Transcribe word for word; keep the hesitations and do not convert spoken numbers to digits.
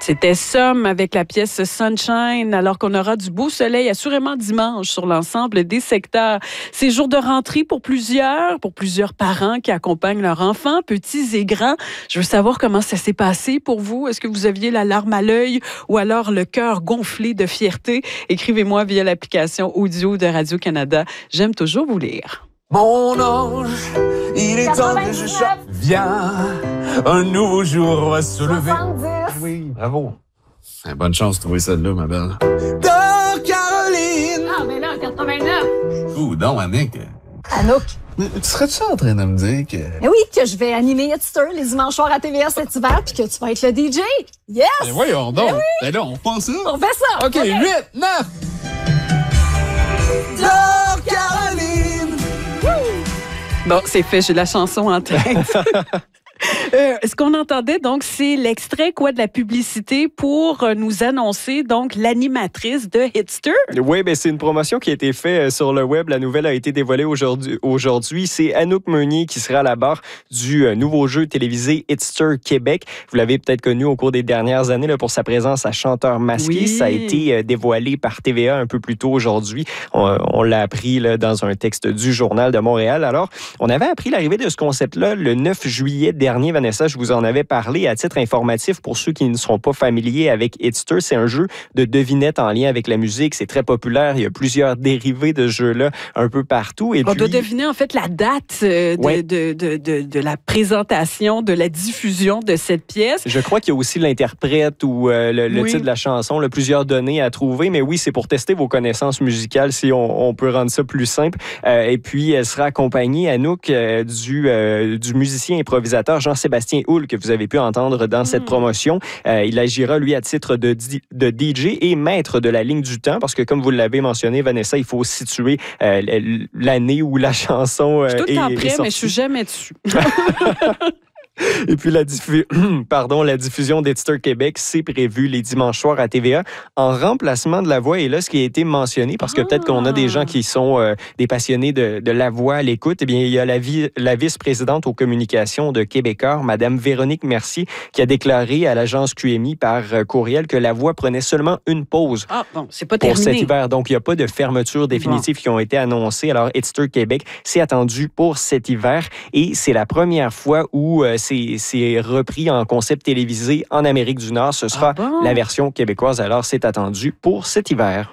C'était Somme avec la pièce Sunshine, alors qu'on aura du beau soleil assurément dimanche sur l'ensemble des secteurs. C'est jour de rentrée pour plusieurs, pour plusieurs parents qui accompagnent leurs enfants, petits et grands. Je veux savoir comment ça s'est passé pour vous. Est-ce que vous aviez la larme à l'œil ou alors le cœur gonflé de fierté? Écrivez-moi via l'application audio de Radio-Canada. J'aime toujours vous lire. Mon ange, il est temps que je chante. Viens, un nouveau jour va se lever. Oui, bravo. Bonne chance de trouver celle-là, ma belle. De Caroline. Ah, mais là, quatre-vingt-neuf. Ouh, non, Annick. Anouk. Tu serais-tu en train de me dire que... Mais oui, que je vais animer Hitster les dimanches soirs à T V A cet hiver puis que tu vas être le D J. Yes! Ben voyons donc. Ben oui. Ben là, on pense ça. On fait ça. OK, huit, neuf. De Caroline. Bon, c'est fait, j'ai la chanson en tête. Euh, ce qu'on entendait, donc, c'est l'extrait quoi de la publicité pour euh, nous annoncer donc l'animatrice de Hitster. Oui, ben c'est une promotion qui a été faite sur le web. La nouvelle a été dévoilée aujourd'hui. Aujourd'hui, c'est Anouk Meunier qui sera à la barre du euh, nouveau jeu télévisé Hitster Québec. Vous l'avez peut-être connu au cours des dernières années là, pour sa présence à Chanteur masqué. Oui. Ça a été euh, dévoilé par T V A un peu plus tôt aujourd'hui. On, on l'a appris là, dans un texte du Journal de Montréal. Alors, on avait appris l'arrivée de ce concept-là le neuf juillet dernier. Vanessa, je vous en avais parlé à titre informatif pour ceux qui ne sont pas familiers avec Hitster. C'est un jeu de devinettes en lien avec la musique. C'est très populaire. Il y a plusieurs dérivés de ce jeu-là un peu partout. Et On puis... doit deviner en fait la date euh, de, Ouais. de, de, de, de la présentation, de la diffusion de cette pièce. Je crois qu'il y a aussi l'interprète ou euh, le, le Oui. titre de la chanson, là, plusieurs données à trouver. Mais oui, c'est pour tester vos connaissances musicales si on, on peut rendre ça plus simple. Euh, et puis, elle sera accompagnée, Anouk, euh, du, euh, du musicien improvisateur Jean-Sébastien Houle que vous avez pu entendre dans cette promotion. Euh, il agira, lui, à titre de, di- de D J et maître de la ligne du temps parce que, comme vous l'avez mentionné, Vanessa, il faut situer euh, l'année où la chanson euh, Je suis tout le est, temps est prêt, sortie. mais je suis jamais dessus. Et puis, la, diffu... Pardon, la diffusion d'Hitster Québec, c'est prévu les dimanches soirs à T V A en remplacement de La Voix. Et là, ce qui a été mentionné, parce que Ah. peut-être qu'on a des gens qui sont euh, des passionnés de, de La Voix à l'écoute, eh bien, il y a la, vi... la vice-présidente aux communications de Québécois, Mme Véronique Mercier, qui a déclaré à l'agence Q M I par euh, courriel que La Voix prenait seulement une pause Ah, bon, c'est pas pour terminé. cet hiver. Donc, il n'y a pas de fermeture définitive qui ont été annoncées. Alors, Hitster Québec, c'est attendu pour cet hiver et c'est la première fois où euh, c'est, c'est repris en concept télévisé en Amérique du Nord. Ce sera Ah bon? la version québécoise. Alors, c'est attendu pour cet hiver.